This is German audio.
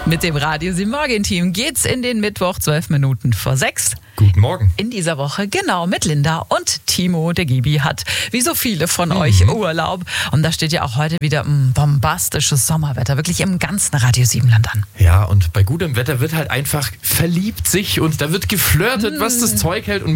Mit dem Radio 7 Morgen-Team geht's in den Mittwoch, 12 Minuten vor 6. Guten Morgen. In dieser Woche, genau, mit Linda und Timo. Der Gibi hat, wie so viele von euch, Urlaub. Und da steht ja auch heute wieder bombastisches Sommerwetter, wirklich im ganzen Radio 7-Land an. Ja, und bei gutem Wetter wird halt einfach verliebt sich und da wird geflirtet, was das Zeug hält. Und